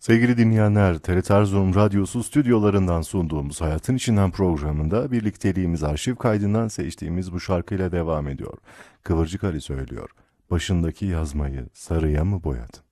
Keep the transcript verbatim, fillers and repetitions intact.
Sevgili dinleyenler, T R T Erzurum Radyosu stüdyolarından sunduğumuz Hayatın İçinden programında birlikteliğimiz arşiv kaydından seçtiğimiz bu şarkıyla devam ediyor. Kıvırcık Ali söylüyor. Başındaki yazmayı sarıya mı boyadın?